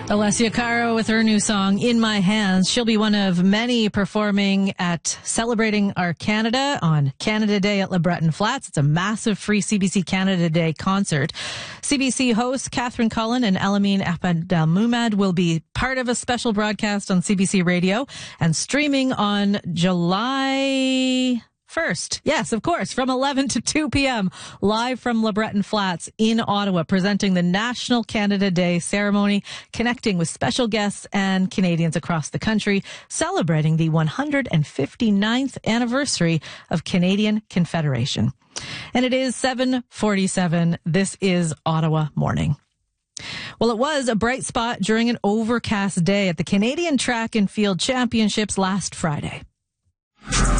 Alessia Cara with her new song, In My Hands. She'll be one of many performing at Celebrating Our Canada on Canada Day at LeBreton Flats. It's a massive free CBC Canada Day concert. CBC hosts Catherine Cullen and Elamine Abdelmoumad will be part of a special broadcast on CBC Radio and streaming on July 1st. Yes, of course, from 11 to 2 p.m. live from LeBreton Flats in Ottawa, presenting the National Canada Day ceremony, connecting with special guests and Canadians across the country, celebrating the 159th anniversary of Canadian Confederation. And it is 7:47. This is Ottawa Morning. Well, it was a bright spot during an overcast day at the Canadian Track and Field Championships last Friday.